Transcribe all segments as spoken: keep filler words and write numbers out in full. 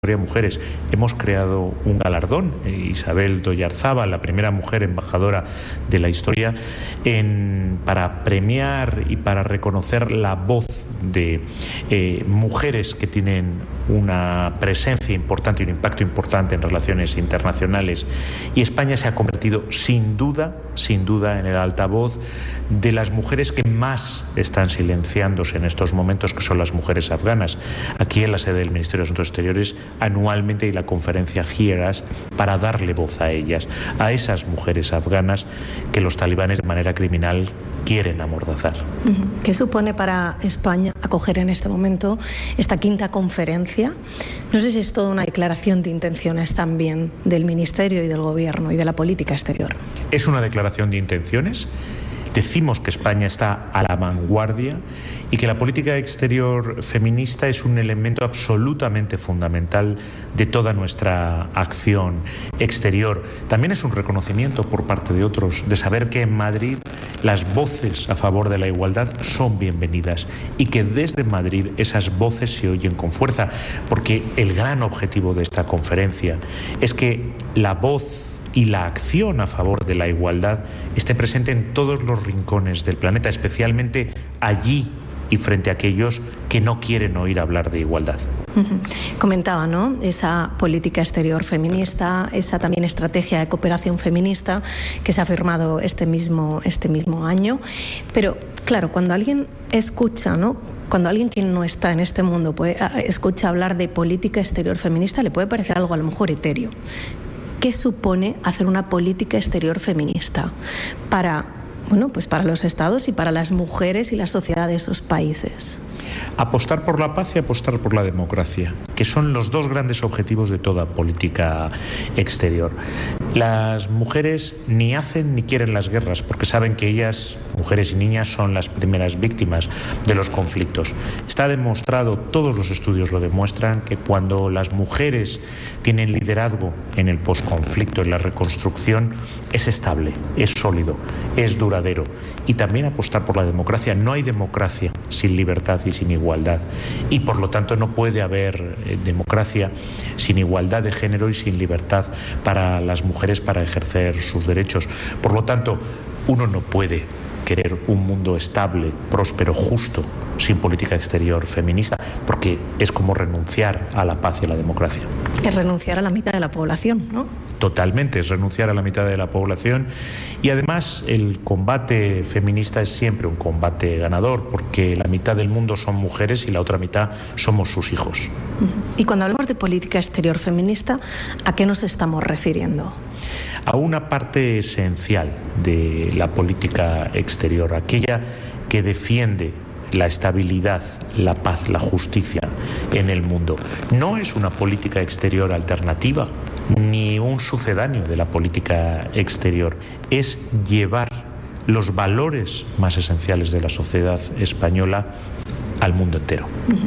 mujeres. Hemos creado un galardón, Isabel Doyarzábal, la primera mujer embajadora de la historia, en, para premiar y para reconocer la voz de eh, mujeres que tienen una presencia importante y un impacto importante en relaciones internacionales. Y España se ha convertido sin duda, sin duda, en el altavoz de las mujeres que más están silenciándose en estos momentos, que son las mujeres afganas. Aquí en la sede del Ministerio de Asuntos Exteriores anualmente hay la conferencia Hieras para darle voz a ellas, a esas mujeres afganas que los talibanes de manera criminal quieren amordazar. ¿Qué supone para España acoger en este momento esta quinta conferencia? No sé si es toda una declaración de intenciones también del Ministerio y del Gobierno y de la política exterior. Es una declaración de intenciones. Decimos que España está a la vanguardia y que la política exterior feminista es un elemento absolutamente fundamental de toda nuestra acción exterior. También es un reconocimiento por parte de otros de saber que en Madrid las voces a favor de la igualdad son bienvenidas y que desde Madrid esas voces se oyen con fuerza, porque el gran objetivo de esta conferencia es que la voz y la acción a favor de la igualdad esté presente en todos los rincones del planeta, especialmente allí y frente a aquellos que no quieren oír hablar de igualdad. Uh-huh. Comentaba, ¿no?, esa política exterior feminista, esa también estrategia de cooperación feminista que se ha firmado este mismo, este mismo año. Pero, claro, cuando alguien escucha, ¿no?, cuando alguien que no está en este mundo puede, escucha hablar de política exterior feminista, le puede parecer algo a lo mejor etéreo. ¿Qué supone hacer una política exterior feminista para, bueno, pues para los estados y para las mujeres y la sociedad de esos países? Apostar por la paz y apostar por la democracia, que son los dos grandes objetivos de toda política exterior. Las mujeres ni hacen ni quieren las guerras, porque saben que ellas, mujeres y niñas, son las primeras víctimas de los conflictos. Está demostrado, todos los estudios lo demuestran, que cuando las mujeres tienen liderazgo en el posconflicto, en la reconstrucción, es estable, es sólido, es duradero. Y también apostar por la democracia. No hay democracia sin libertad y sin igualdad. Y por lo tanto no puede haber eh, democracia sin igualdad de género y sin libertad para las mujeres para ejercer sus derechos. Por lo tanto, uno no puede querer un mundo estable, próspero, justo, sin política exterior feminista, porque es como renunciar a la paz y a la democracia. Es renunciar a la mitad de la población, ¿no? Totalmente, es renunciar a la mitad de la población. Y además el combate feminista es siempre un combate ganador, porque la mitad del mundo son mujeres y la otra mitad somos sus hijos. Y cuando hablamos de política exterior feminista, ¿a qué nos estamos refiriendo? A una parte esencial de la política exterior, aquella que defiende la estabilidad, la paz, la justicia en el mundo. No es una política exterior alternativa, ni un sucedáneo de la política exterior. Es llevar los valores más esenciales de la sociedad española al mundo entero.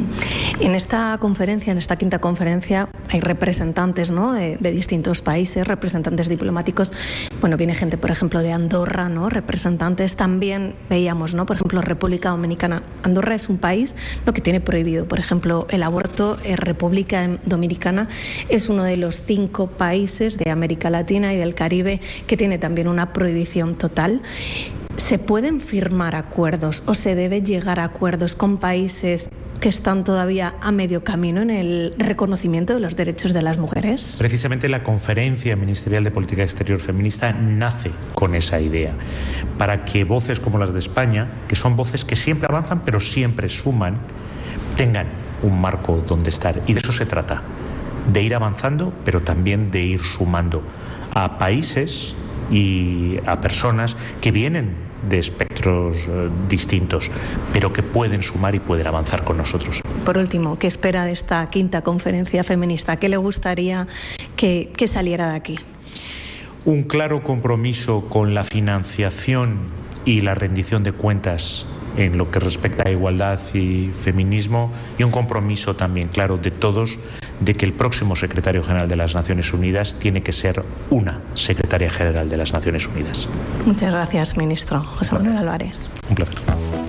En esta conferencia, en esta quinta conferencia, hay representantes, ¿no?, de, de distintos países, representantes diplomáticos. Bueno, viene gente, por ejemplo, de Andorra, ¿no?, representantes. También veíamos, ¿no?, por ejemplo, República Dominicana. Andorra es un país, ¿no?, que tiene prohibido, por ejemplo, el aborto. Eh, República Dominicana es uno de los cinco países de América Latina y del Caribe que tiene también una prohibición total. ¿Se pueden firmar acuerdos o se debe llegar a acuerdos con países que están todavía a medio camino en el reconocimiento de los derechos de las mujeres? Precisamente la Conferencia Ministerial de Política Exterior Feminista nace con esa idea, para que voces como las de España, que son voces que siempre avanzan pero siempre suman, tengan un marco donde estar. Y de eso se trata, de ir avanzando pero también de ir sumando a países y a personas que vienen de espectros eh, distintos, pero que pueden sumar y pueden avanzar con nosotros. Por último, ¿qué espera de esta quinta conferencia feminista? ¿Qué le gustaría que, que saliera de aquí? Un claro compromiso con la financiación y la rendición de cuentas en lo que respecta a igualdad y feminismo, y un compromiso también claro de todos de que el próximo secretario general de las Naciones Unidas tiene que ser una secretaria general de las Naciones Unidas. Muchas gracias, ministro José Manuel Álvarez. Un placer.